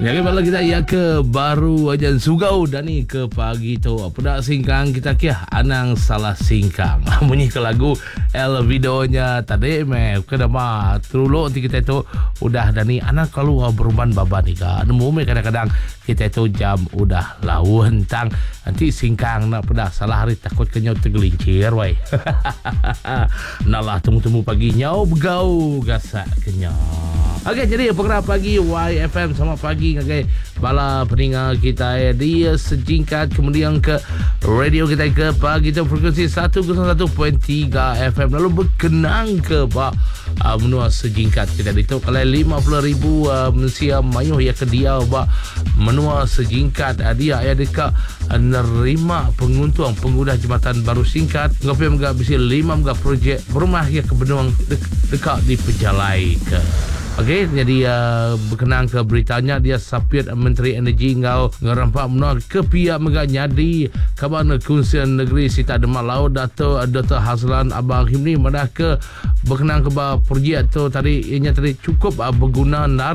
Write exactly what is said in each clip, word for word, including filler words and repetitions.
Jadi balik kita ya ke baru aja sugau dan ni ke pagi tu. Apa dah singkang kita kia anang salah singkang. Bunyi ke lagu el videonya tadi meh kena mah teruluk nanti kita tu udah dan ni anak kalau beruban baba ni ka. Nemu meh kadang-kadang kita tu jam udah lawan tang nanti singkang nak pedah salah hari takut kenyau tergelincir wai. Nalah temu-temu pagi nyau begau gasak kenyau. Okey, jadi program pagi Y F M sama pagi okay. Bala pendengar kita eh, dia sejingkat kemudian ke radio kita ke pagi tu frekuensi seratus satu perpuluhan tiga F M lalu berkenang ke ba uh, menua sejingkat kita itu kalau lima puluh ribu uh, manusia mayuh ya ke dia ba menua sejingkat uh, dia ya dekat uh, nerima penguntung pengguna jambatan baru singkat ngapai mga bisi lima mga projek rumah ya ke benuang dek, dekat di Pejalai ke. Okey, jadi uh, berkenang ke beritanya dia sapit Menteri Energi ngau ngerampak menua ke pihak mega nyadi Kaban Kunsian Negeri Sita Demak Laut Dato' Doktor Hazlan Abang Himni madah ke berkenang ke projek tu tadi ianya tadi cukup uh, berguna nar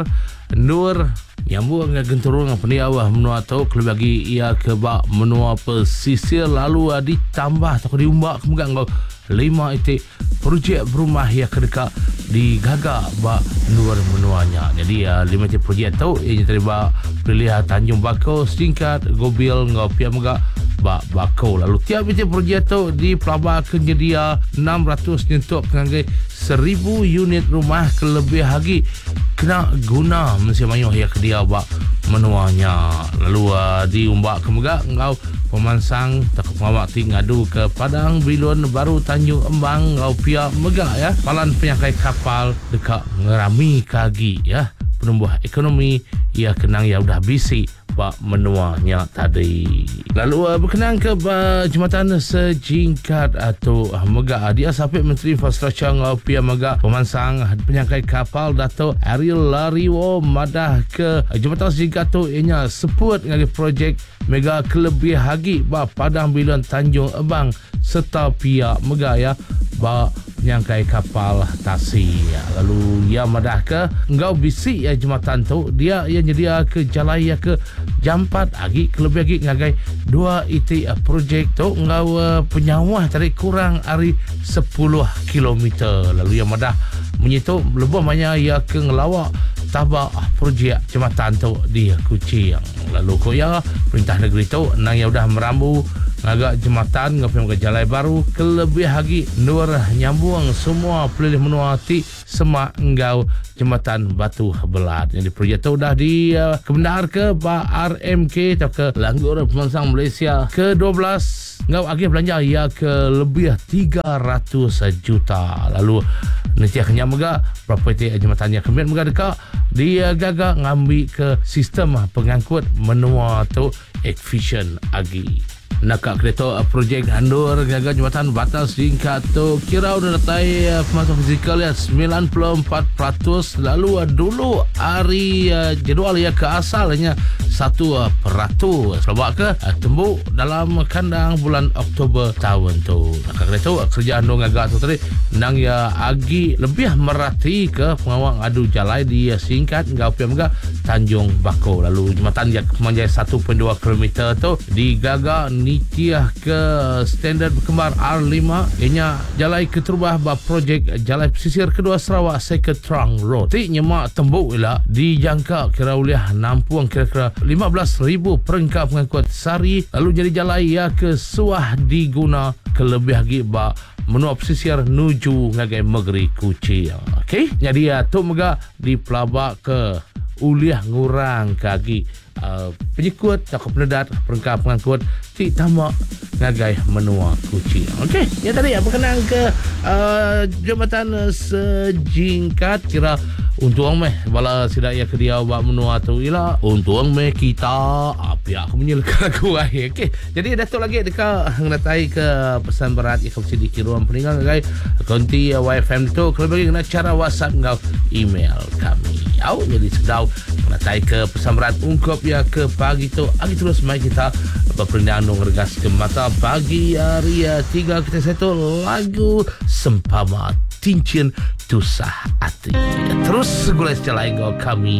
nur nyambung dengan genturung peniawah menua tu kelebih lagi ia ke bak menua pesisir lalu uh, ditambah atau diumbak kemudian ngau lima itik projek berumah yang kedekat di Gagak bak luar menuanya. Jadi uh, lima itik projek tu ia terlibat pilihan Tanjung Bakau singkat Gobil Ngopiam Megak bak Bakau. Lalu tiap itik projek tu di pelabak kenyedia enam ratus nyentuk penganggai seribu unit rumah kelebih lagi kena guna Malaysia Mayuh yang kedia bak menuanya. Lalu uh, diumbak ke Megak ngau pemansang tak pengawak ti ngadu ke Padang Bilun Baru Tanjung Embang ngau pihak Megak ya palan penyakai kapal dekat ngerami kagi ya penumbuh ekonomi ia kenang ya udah bisi bak menuanya tadi. Lalu uh, berkenang ke uh, jambatan sejingkat atau uh, Megak dia sapit Menteri Infrastruktur ngau pihak Megak pemansang penyakai kapal Dato' Ariel Lariwo madah ke uh, jambatan sejingkat tu ianya sebut dengan projek mega kelebih lagi ba Padang Bilun Tanjung Ebang serta pihak Megak ya ba penyangkai kapal tasi ya. Lalu ia madah ke engkau bisik ya jambatan tu dia ia nyedia ke jalan ya ke jampat lagi kelebih lagi ngagai dua itik uh, projek tu engkau uh, penyawah tarik kurang hari sepuluh kilometer. Lalu ia madah menyitu lebih banyak ia ke ngelawak tabak projek jambatan tu di Kuching. Lalu koya perintah negeri tu nang yang udah merambu ngagak jambatan ngapai ke jalan baru kelebih lagi nur nyambung semua pelilih menua ti semak engkau jambatan Batu Belat. Jadi projek tu dah di uh, kebendar ke ba R M K atau ke Langgur Pemansang Malaysia ke dua belas ngau agih belanja ia ke lebih tiga ratus juta. Lalu nanti akan nyamaga berapa itu jembatannya kemudian megak dekat dia gagak ngambil ke sistem pengangkut menua tu efisien agi. Nakak kereta projek handur gagak jambatan batas singkat tu kira udah datai uh, pemasukan fizikal ya sembilan puluh empat peratus. Lalu uh, dulu hari uh, jadual ya ke asalnya satu peratus sebab ke uh, tembuk dalam kandang bulan Oktober tahun tu. Nakak kereta uh, kerja handur gagak tu tadi nang ya agi lebih merhati ke pengawang adu jalai di uh, singkat ngau pia megak Tanjung Bakau. Lalu jambatan yang menjadi satu perpuluhan dua kilometer tu di gagak nitiah ke standard berkembar R lima ianya jalai keterubah ba projek jalai pesisir kedua Sarawak Seketrang Road ti nyemak tembuk ila dijangka kira uliah nampung kira-kira lima belas ribu perengkap pengangkut sari. Lalu jadi jalai ya ke suah diguna kelebih lagi ba menua pesisir nuju ngagai negeri Kuching. Okey, jadi ya tu megak di pelabak ke uliah ngurang kaki uh, penyekut atau peledat perengkap pengangkut ti tamak ngagai menua Kuching. Okey, ya tadi ya berkenaan ke uh, jambatan sejingkat kira untung meh bala sidak ya ke dia buat menua tu ialah untung meh kita api aku menyelaka aku ai. Okey, jadi datuk lagi dekat ngatai ke pesan berat ya kapsi di kiruan peninggal ngagai konti Y F M tu kalau bagi kena cara WhatsApp ngau email kami. Au jadi sedau ngatai ke pesan berat ungkap ya ke pagi tu agi terus mai kita berperindah nong regas ke mata pagi hari tiga kita satu lagu sempama Cincin Tusah Hati. Terus gulai secara engkau kami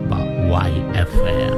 Pak Y F M.